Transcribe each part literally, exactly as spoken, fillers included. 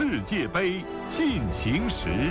世界杯进行时。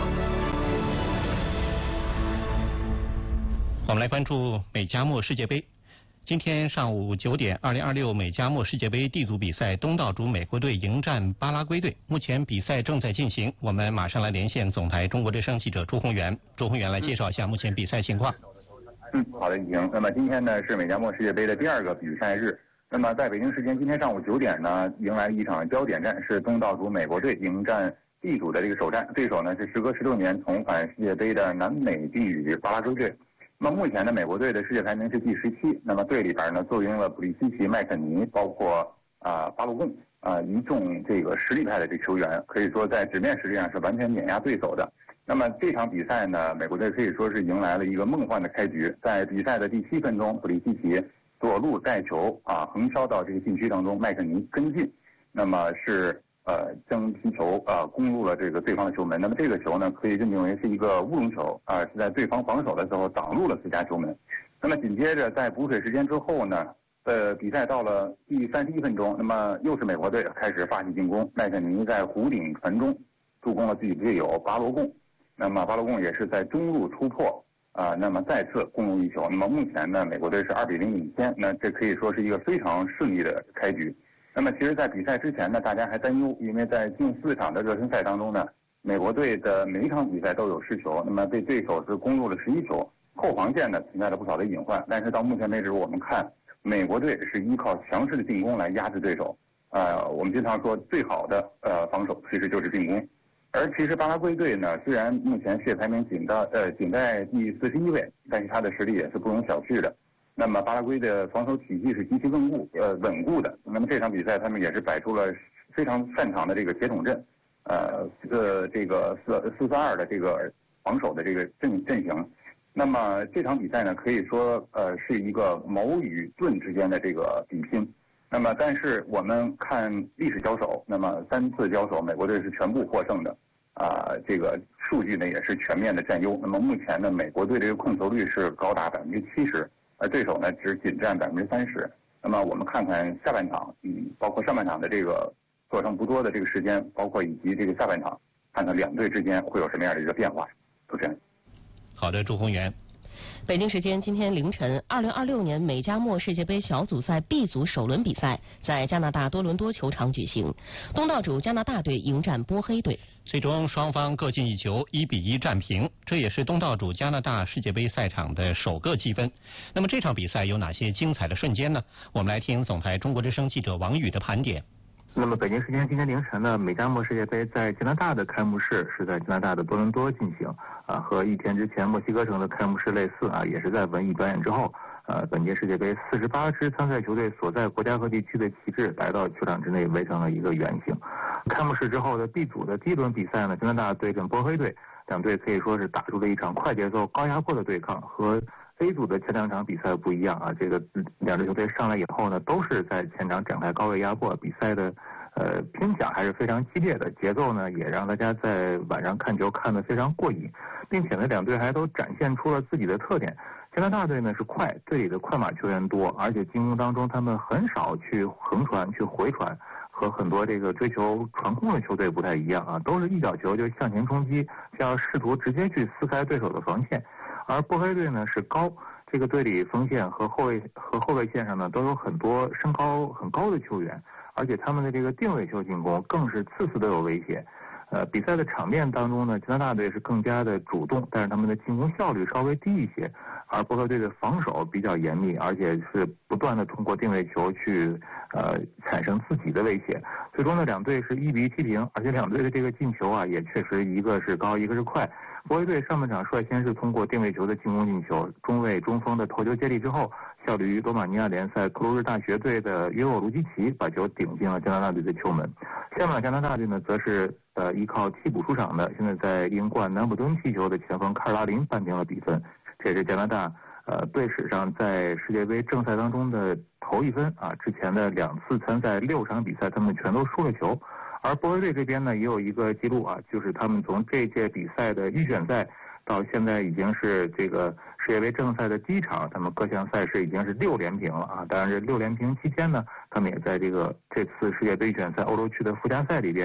我们来关注美加墨世界杯。今天上午九点，二零二六美加墨世界杯 D 组比赛，东道主美国队迎战巴拉圭队。目前比赛正在进行，我们马上来连线总台中国之声记者朱宏元。朱宏元来介绍一下目前比赛情况。 嗯，好的，已经。那么今天呢是美加墨世界杯的第二个比赛日。那么在北京时间今天上午九点呢，迎来一场焦点战，是东道主美国队迎战 D 组的这个首战，对手呢是时隔十六年重返世界杯的南美地语巴拉圭队。那么目前呢，美国队的世界排名是第十七。那么队里边呢，坐拥了普利西奇、麦肯尼，包括啊、呃、巴洛贡啊、呃、一众这个实力派的这球员，可以说在纸面实力上是完全碾压对手的。那么这场比赛呢，美国队可以说是迎来了一个梦幻的开局。在比赛的第七分钟，普利西奇左路带球啊，横敲到这个禁区当中，麦肯尼跟进，那么是。呃，将皮球啊、呃、攻入了这个对方的球门。那么这个球呢，可以认定为是一个乌龙球啊、呃，是在对方防守的时候挡入了自家球门。那么紧接着在补水时间之后呢，呃，比赛到了第三十一分钟，那么又是美国队开始发起进攻，麦肯尼在弧顶传中助攻了自己队友巴罗贡。那么巴罗贡也是在中路突破啊、呃，那么再次攻入一球。那么目前呢，美国队是二比零领先，那这可以说是一个非常顺利的开局。那么其实，在比赛之前呢，大家还担忧，因为在近四场的热身赛当中呢，美国队的每一场比赛都有失球，那么被对手是攻入了十一球，后防线呢存在了不少的隐患。但是到目前为止，我们看美国队是依靠强势的进攻来压制对手。呃，我们经常说最好的呃防守其实就是进攻。而其实巴拉圭队呢，虽然目前世界排名仅到呃仅在第四十一位，但是他的实力也是不容小觑的。那么巴拉圭的防守体系是极其稳固，呃稳固的。那么这场比赛他们也是摆出了非常擅长的这个铁桶阵，呃呃这个四四三二的这个防守的这个阵阵型。那么这场比赛呢，可以说呃是一个矛与盾之间的这个比拼。那么但是我们看历史交手，那么三次交手美国队是全部获胜的，啊、呃、这个数据呢也是全面的占优。那么目前呢，美国队这个控球率是高达百分之七十。而对手呢只仅占百分之三十。那么我们看看下半场，嗯，包括上半场的这个所剩不多的这个时间，包括以及这个下半场，看看两队之间会有什么样的一个变化。主持人。 好的，朱宏元。 北京时间今天凌晨，二零二六年美加墨世界杯小组赛 B 组首轮比赛在加拿大多伦多球场举行，东道主加拿大队迎战波黑队。 最终双方各进一球，一比一战平，这也是东道主加拿大世界杯赛场的首个积分。那么这场比赛有哪些精彩的瞬间呢？我们来听总台中国之声记者王宇的盘点。 那么北京时间今天凌晨呢，美加墨世界杯在加拿大的开幕式是在加拿大的多伦多进行，啊，和一天之前墨西哥城的开幕式类似啊，也是在文艺表演之后，呃，本届世界杯四十八支参赛球队所在国家和地区的旗帜来到球场之内围成了一个圆形。开幕式之后的 B 组的第一轮比赛呢，加拿大对阵波黑队，两队可以说是打出了一场快节奏、高压迫的对抗，和A 组的前两场比赛不一样啊，这个两支球队上来以后呢，都是在前场展开高位压迫，比赛的呃拼抢还是非常激烈的，节奏呢也让大家在晚上看球看得非常过瘾，并且呢两队还都展现出了自己的特点。加拿大队呢是快，队里的快马球员多，而且进攻当中他们很少去横传、去回传，和很多这个追求传控的球队不太一样啊，都是一脚球就向前冲击，就要试图直接去撕开对手的防线。而波黑队呢是高，这个队里锋线和后卫和后卫线上呢都有很多身高很高的球员，而且他们的这个定位球进攻更是次次都有威胁。呃，比赛的场面当中呢，加拿大队是更加的主动，但是他们的进攻效率稍微低一些，而波黑队的防守比较严密，而且是不断的通过定位球去呃产生自己的威胁。最终呢，两队是一比一踢平，而且两队的这个进球啊，也确实一个是高，一个是快。波黑队上半场率先是通过定位球的进攻进球，中卫中锋的头球接力之后，效力于罗马尼亚联赛克鲁日大学队的约沃卢基奇把球顶进了加拿大队的球门。下半场加拿大队呢，则是呃依靠替补出场的，现在在英冠南普敦踢球的前锋卡尔拉林扳平了比分，这也是加拿大呃队史上在世界杯正赛当中的头一分啊！之前的两次参赛六场比赛，他们全都输了球。而波黑队这边呢，也有一个记录啊，就是他们从这届比赛的预选赛到现在已经是这个世界杯正赛的第一场，他们各项赛事已经是六连平了啊！当然，这六连平期间呢，他们也在这个这次世界杯预选赛欧洲区的附加赛里边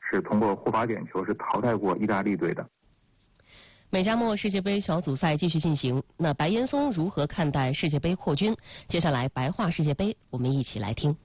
是通过护罚点球是淘汰过意大利队的。 美加墨世界杯小组赛继续进行，那白岩松如何看待世界杯扩军？接下来白话世界杯，我们一起来听。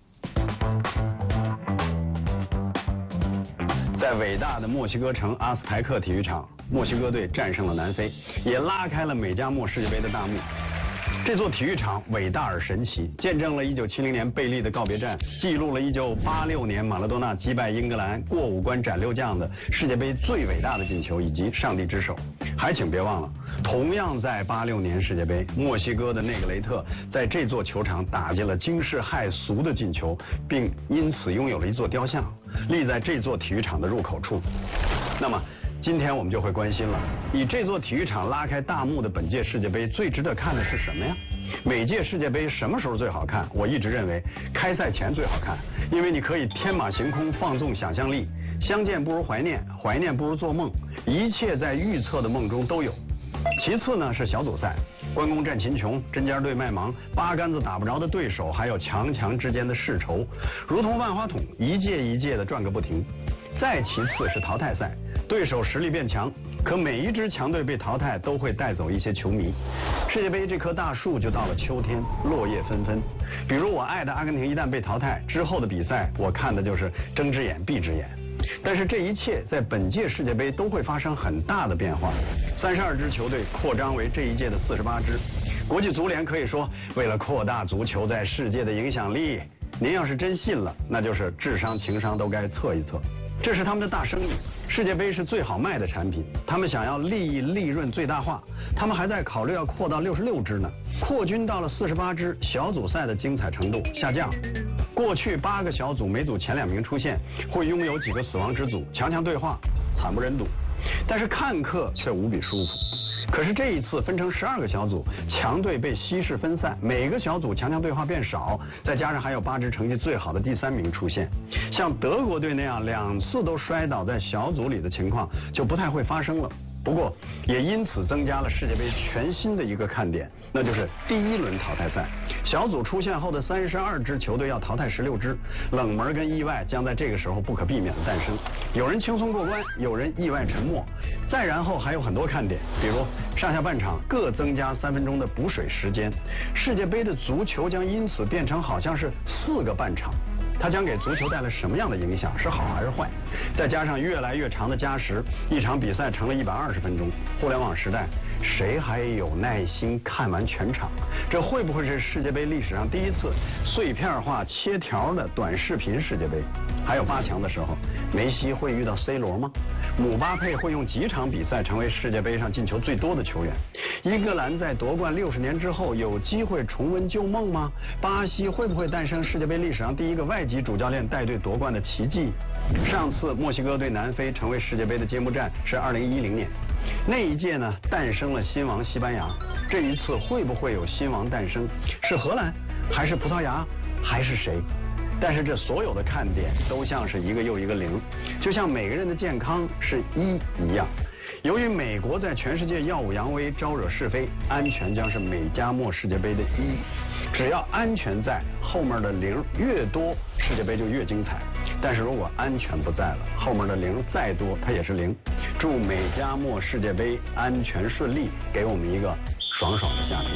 在伟大的墨西哥城阿斯台克体育场，墨西哥队战胜了南非，也拉开了美加墨世界杯的大幕。这座体育场伟大而神奇，见证了一九七零年贝利的告别战，记录了一九八六年马拉多纳击败英格兰过五关斩六将的世界杯最伟大的进球以及上帝之手。还请别忘了，同样在八六年世界杯，墨西哥的内格雷特在这座球场打进了惊世骇俗的进球，并因此拥有了一座雕像，立在这座体育场的入口处。那么今天我们就会关心了，以这座体育场拉开大幕的本届世界杯最值得看的是什么呀？每届世界杯什么时候最好看？我一直认为开赛前最好看，因为你可以天马行空，放纵想象力，相见不如怀念，怀念不如做梦，一切在预测的梦中都有。其次呢是小组赛，关公战秦琼，针尖对麦芒，八竿子打不着的对手，还有强强之间的世仇，如同万花筒，一届一届的转个不停。再其次是淘汰赛，对手实力变强，可每一支强队被淘汰都会带走一些球迷。世界杯这棵大树就到了秋天，落叶纷纷。比如我爱的阿根廷一旦被淘汰之后的比赛，我看的就是睁只眼闭只眼。但是这一切在本届世界杯都会发生很大的变化，三十二支球队扩张为这一届的四十八支。国际足联可以说，为了扩大足球在世界的影响力，您要是真信了，那就是智商情商都该测一测。这是他们的大生意，世界杯是最好卖的产品，他们想要利益利润最大化，他们还在考虑要扩到六十六支呢。扩军到了四十八支，小组赛的精彩程度下降。过去八个小组每组前两名出现，会拥有几个死亡之组，强强对话，惨不忍睹。但是看客却无比舒服。可是这一次分成十二个小组，强队被稀释分散，每个小组强强对话变少，再加上还有八支成绩最好的第三名出现，像德国队那样两次都摔倒在小组里的情况就不太会发生了。不过也因此增加了世界杯全新的一个看点，那就是第一轮淘汰赛。小组出现后的三十二支球队要淘汰十六支，冷门跟意外将在这个时候不可避免的诞生。有人轻松过关，有人意外沉没。再然后还有很多看点，比如上下半场各增加三分钟的补水时间。世界杯的足球将因此变成好像是四个半场。它将给足球带来什么样的影响？是好还是坏？再加上越来越长的加时，一场比赛成了一百二十分钟。互联网时代，谁还有耐心看完全场？这会不会是世界杯历史上第一次碎片化切条的短视频世界杯？还有八强的时候，梅西会遇到 C 罗吗？姆巴佩会用几场比赛成为世界杯上进球最多的球员？英格兰在夺冠六十年之后有机会重温旧梦吗？巴西会不会诞生世界杯历史上第一个外籍主教练带队夺冠的奇迹？上次墨西哥对南非成为世界杯的揭幕战是二零一零年，那一届呢诞生了新王西班牙。这一次会不会有新王诞生？是荷兰还是葡萄牙还是谁？但是这所有的看点都像是一个又一个零，就像每个人的健康是一一样。由于美国在全世界耀武扬威，招惹是非，安全将是美加墨世界杯的一。只要安全在，后面的零越多，世界杯就越精彩。但是如果安全不在了，后面的零再多，它也是零。祝美加墨世界杯安全顺利，给我们一个爽爽的夏天。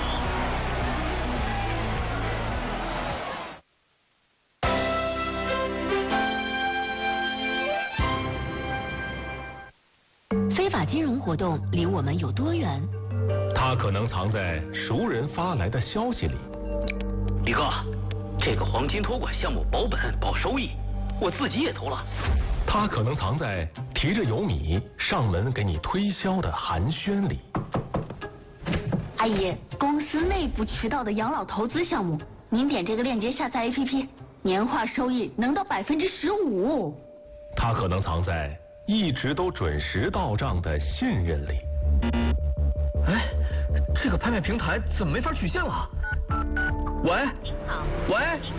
非法金融活动离我们有多远？ 它可能藏在熟人发来的消息里。 李哥，这个黄金托管项目保本保收益，我自己也投了。 它可能藏在提着油米上门给你推销的寒暄里。 阿姨，公司内部渠道的养老投资项目，您点这个链接下载 A P P， 年化收益能到百分之十五。 它可能藏在一直都准时到账的信任里。 哎，这个拍卖平台怎么没法取现了？喂，喂，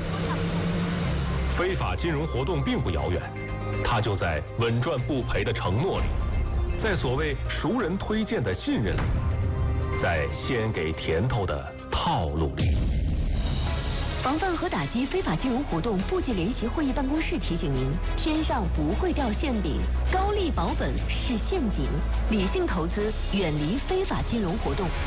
非法金融活动并不遥远，它就在稳赚不赔的承诺里，在所谓熟人推荐的信任里，在先给甜头的套路里。 防范和打击非法金融活动部际联席会议办公室提醒您：天上不会掉馅饼，高利保本是陷阱，理性投资，远离非法金融活动。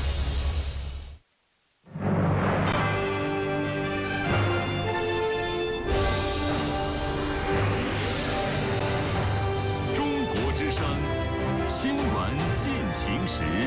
中国之声新闻进行时。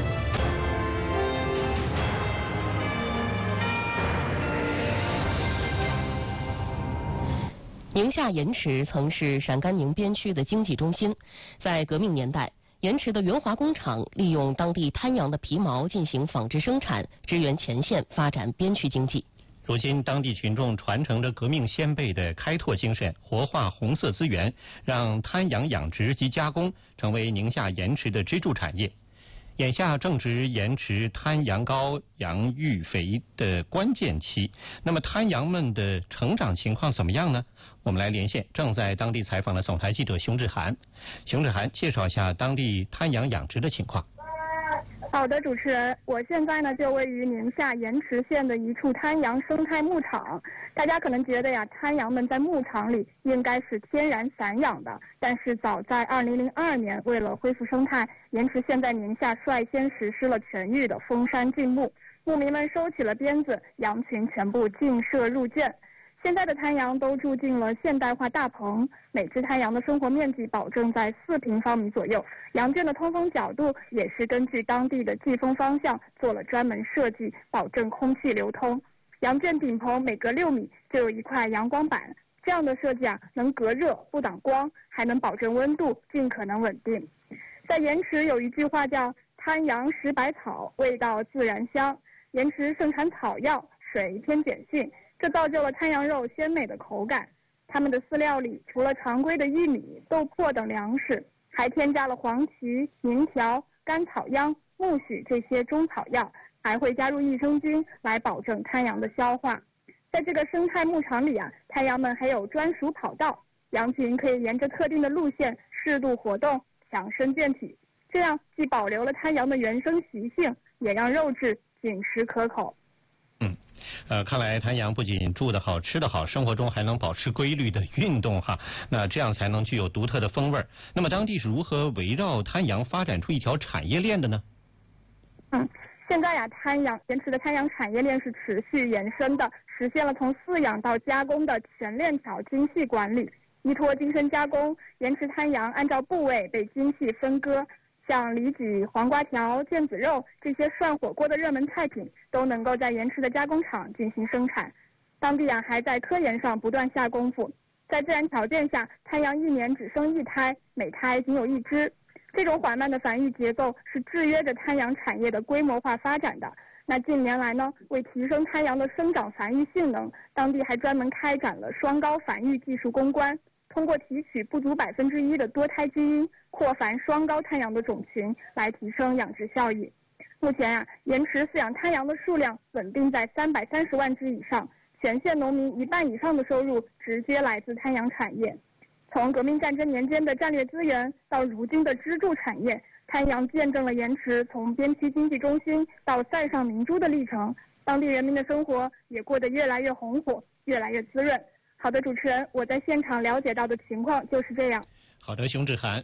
宁夏盐池曾是陕甘宁边区的经济中心，在革命年代，盐池的元华工厂利用当地滩羊的皮毛进行纺织生产，支援前线发展边区经济。 如今，当地群众传承着革命先辈的开拓精神，活化红色资源，让滩羊养殖及加工成为宁夏盐池的支柱产业。眼下正值盐池滩羊羔羊育肥的关键期，那么滩羊们的成长情况怎么样呢？我们来连线正在当地采访的总台记者熊志涵。熊志涵介绍一下当地滩羊养殖的情况。 好的，主持人，我现在呢就位于宁夏盐池县的一处滩羊生态牧场。大家可能觉得呀，滩羊们在牧场里应该是天然散养的，但是早在二零零二年，为了恢复生态，盐池县在宁夏率先实施了全域的封山禁牧，牧民们收起了鞭子，羊群全部进舍入圈。现在的滩羊都住进了现代化大棚，每只滩羊的生活面积保证在四平方米左右，羊圈的通风角度也是根据当地的季风方向做了专门设计，保证空气流通。羊圈顶棚每隔六米就有一块阳光板，这样的设计啊，能隔热不挡光，还能保证温度尽可能稳定。在盐池有一句话叫滩羊食百草，味道自然香。盐池盛产草药，水偏碱性，这造就了滩羊肉鲜美的口感。它们的饲料里除了常规的玉米、豆粕等粮食，还添加了黄芪、宁条、甘草秧、苜蓿这些中草药，还会加入益生菌来保证滩羊的消化。在这个生态牧场里啊，滩羊们还有专属跑道，羊群可以沿着特定的路线适度活动，强身健体。这样既保留了滩羊的原生习性，也让肉质紧实可口。 嗯，呃，看来滩羊不仅住得好、吃得好，生活中还能保持规律的运动哈，那这样才能具有独特的风味。那么当地是如何围绕滩羊发展出一条产业链的呢？ 嗯，现在呀，滩羊盐池的滩羊产业链是持续延伸的，实现了从饲养到加工的全链条精细管理。依托精深加工，盐池滩羊按照部位被精细分割。像里脊、黄瓜条、腱子肉这些涮火锅的热门菜品，都能够在盐池的加工厂进行生产。当地啊还在科研上不断下功夫。在自然条件下，滩羊一年只生一胎，每胎仅有一只。这种缓慢的繁育节奏是制约着滩羊产业的规模化发展的。那近年来呢，为提升滩羊的生长繁育性能，当地还专门开展了双高繁育技术攻关。通过提取不足百分之一的多胎基因，扩繁双高滩羊的种群，来提升养殖效益。目前啊，盐池饲养滩羊的数量稳定在三百三十万只以上，全县农民一半以上的收入直接来自滩羊产业。从革命战争年间的战略资源到如今的支柱产业，滩羊见证了盐池从边区经济中心到塞上明珠的历程，当地人民的生活也过得越来越红火，越来越滋润。好的，主持人，我在现场了解到的情况就是这样。 好的，熊志涵。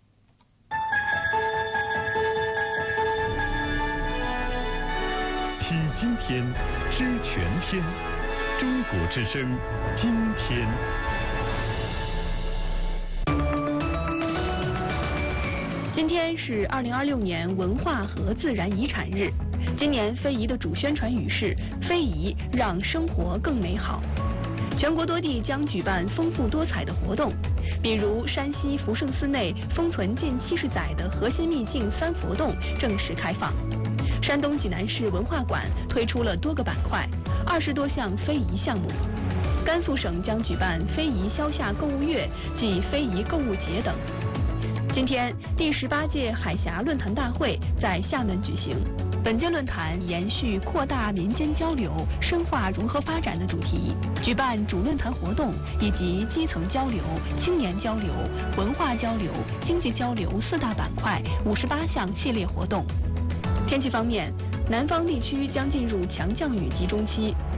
体今天，知全天，中国之声，今天。 今天是二零二六年文化和自然遗产日。今年非遗的主宣传语是“非遗让生活更美好”。全国多地将举办丰富多彩的活动，比如山西福圣寺内封存近七十载的核心秘境三佛洞正式开放。山东济南市文化馆推出了多个板块，二十多项非遗项目。甘肃省将举办非遗消夏购物月暨非遗购物节等。今天，第十八届海峡论坛大会在厦门举行。本届论坛延续扩大民间交流、深化融合发展的主题，举办主论坛活动以及基层交流、青年交流、文化交流、经济交流四大板块五十八项系列活动。天气方面，南方地区将进入强降雨集中期，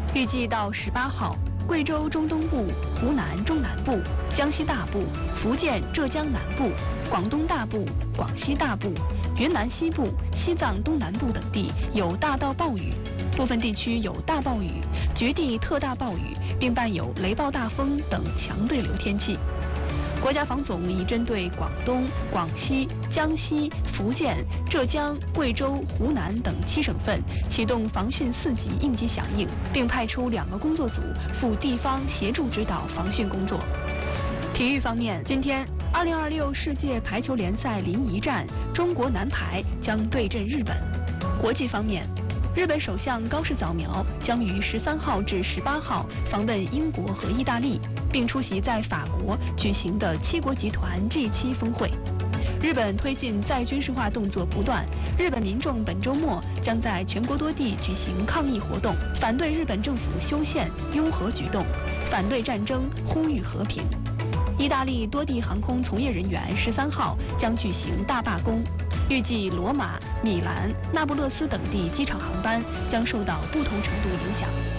预计到十八号，贵州中东部、湖南中南部、江西大部、福建、浙江南部、广东大部、广西大部、云南西部、西藏东南部等地有大到暴雨，部分地区有大暴雨、局地特大暴雨，并伴有雷暴大风等强对流天气。国家防总已针对广东、广西、江西、福建、浙江、贵州、湖南等七省份启动防汛四级应急响应，并派出两个工作组赴地方协助指导防汛工作。体育方面，今天二零二六世界排球联赛临沂站，中国男排将对阵日本。国际方面，日本首相高市早苗将于十三号至十八号访问英国和意大利，并出席在法国举行的七国集团 G 七峰会。日本推进再军事化动作不断，日本民众本周末将在全国多地举行抗议活动，反对日本政府修宪拥核举动，反对战争，呼吁和平。意大利多地航空从业人员十三号将举行大罢工，预计罗马、米兰、那不勒斯等地机场航班将受到不同程度影响。